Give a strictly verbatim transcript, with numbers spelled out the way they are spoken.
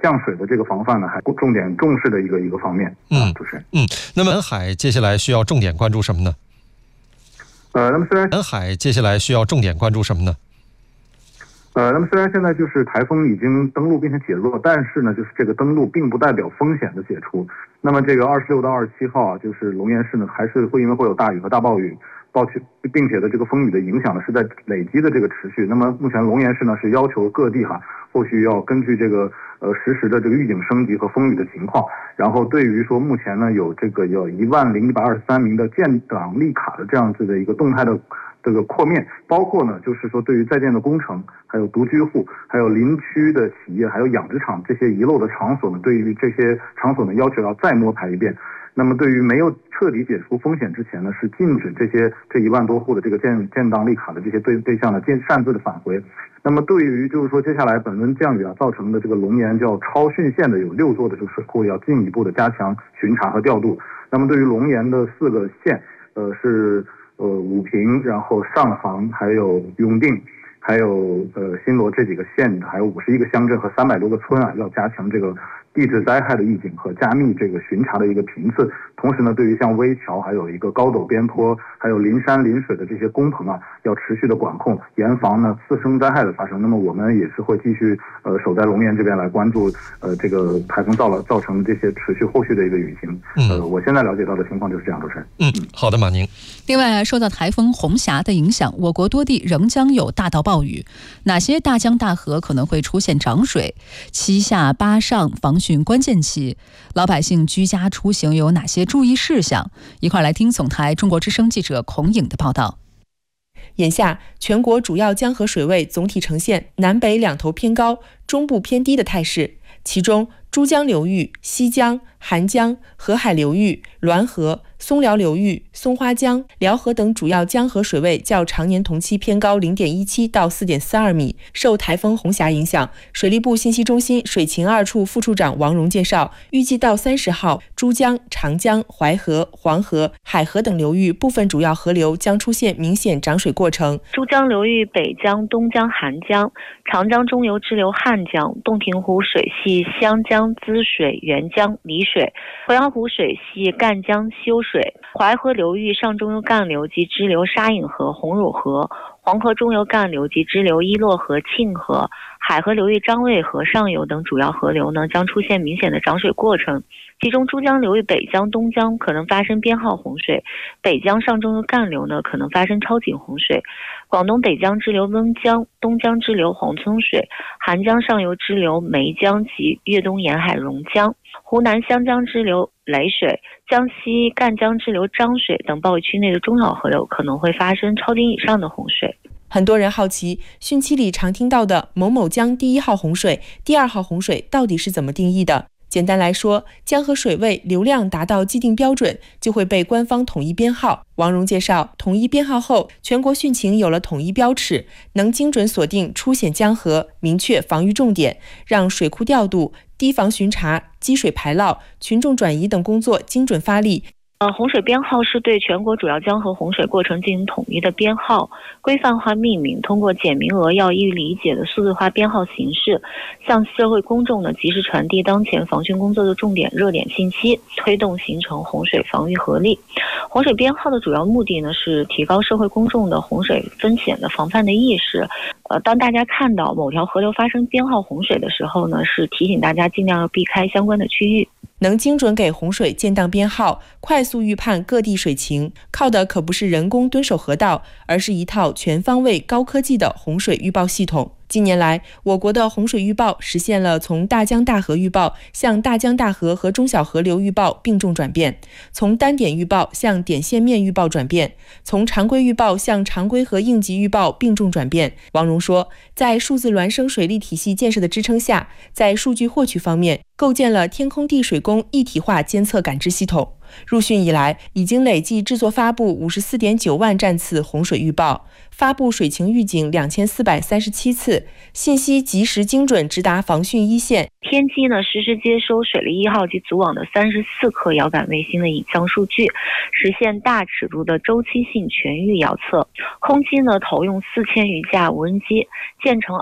降水的这个防范呢，还重点重视的一个一个方面。 嗯， 主持人。 嗯，那么南海接下来需要重点关注什么呢？ 呃，那么虽然南海接下来需要重点关注什么呢？ 呃，那么虽然现在就是台风已经登陆并且解弱，但是呢，就是这个登陆并不代表风险的解除。那么这个二十六到二十七号啊，就是龙岩市呢，还是会因为会有大雨和大暴雨，暴去并且的这个风雨的影响呢是在累积的这个持续。那么目前龙岩市呢是要求各地哈，后续要根据这个呃实时的这个预警升级和风雨的情况，然后对于说目前呢有这个有一万零一百二十三名的建档立卡的这样子的一个动态的这个扩面，包括呢就是说对于在建的工程，还有独居户，还有林区的企业，还有养殖场这些遗漏的场所呢，对于这些场所呢要求要再摸排一遍。那么对于没有彻底解除风险之前呢，是禁止这些这一万多户的这个建建档立卡的这些对对象呢建擅自的返回。那么对于就是说接下来本轮降雨啊造成的这个龙岩叫超汛线的有六座的这个水库要进一步的加强巡查和调度。那么对于龙岩的四个县，呃是呃武平，然后上杭，还有永定，还有呃新罗这几个县，还有五十一个乡镇和三百多个村啊，要加强这个地质灾害的预警和加密这个巡查的一个频次。同时呢，对于像危桥，还有一个高陡边坡，还有临山临水的这些工棚啊，要持续的管控，严防呢次生灾害的发生。那么我们也是会继续呃守在龙岩这边来关注呃这个台风造了造成这些持续后续的一个雨情。呃，我现在了解到的情况就是这样，主持人。 嗯，好的，马宁。 另外，受到台风红霞的影响，我国多地仍将有大到暴雨。哪些大江大河可能会出现涨水？七下八上防汛关键期，老百姓居家出行有哪些注意事项？一块来听总台中国之声记者孔颖的报道。 眼下，全国主要江河水位总体呈现南北两头偏高、中部偏低的态势，其中珠江流域、西江、韩江、河海流域、滦河、松辽流域、松花江、辽河等主要江河水位较常年同期偏高 零点一七 到 四点四二米。受台风红霞影响，水利部信息中心水情二处副处长王荣介绍，预计到三十号，珠江、长江、淮河、黄河、海河等流域部分主要河流将出现明显涨水过程。 珠江流域北江、东江、韩江，长江中游支流汉江、洞庭湖水系湘江滋水、沅江离水，鄱阳湖水系赣江修水，淮河流域上中游干流及支流沙隐河、红乳河，黄河中游干流及支流伊洛河、沁河，海河流域张卫河上游等主要河流呢将出现明显的涨水过程。其中珠江流域北江、东江可能发生编号洪水，北江上中游干流呢可能发生超警洪水。广东北江支流温江、东江支流黄村水，韩江上游支流梅江及粤东沿海榕江，湖南湘江支流雷水，江西赣江支流漳水等包围区内的中小河流可能会发生超警以上的洪水。 很多人好奇，汛期里常听到的某某江第一号洪水、第二号洪水到底是怎么定义的？简单来说，江河水位流量达到既定标准，就会被官方统一编号。王荣介绍，统一编号后，全国汛情有了统一标尺，能精准锁定出险江河，明确防御重点，让水库调度、堤防巡查、积水排涝、群众转移等工作精准发力。 呃，洪水编号是对全国主要江河洪水过程进行统一的编号，规范化命名，通过简明扼要、易于理解的数字化编号形式，向社会公众呢及时传递当前防汛工作的重点热点信息，推动形成洪水防御合力。洪水编号的主要目的呢是提高社会公众的洪水风险的防范的意识。呃，当大家看到某条河流发生编号洪水的时候呢，是提醒大家尽量要避开相关的区域。 能精准给洪水建档编号，快速预判各地水情，靠的可不是人工蹲守河道，而是一套全方位高科技的洪水预报系统。近年来，我国的洪水预报实现了从大江大河预报向大江大河和中小河流预报并重转变，从单点预报向点线面预报转变，从常规预报向常规和应急预报并重转变。王荣说，在数字孪生水利体系建设的支撑下，在数据获取方面，构建了天空地水工一体化监测感知系统。入汛以来，已经累计制作发布 五十四点九万站次洪水预报，发布水情预警两千四百三十七次，信息及时精准直达防汛一线。 天基呢实时接收水利一号及组网的三十四颗遥感卫星的影像数据，实现大尺度的周期性全域遥测。空基呢投用四千余架无人机，建成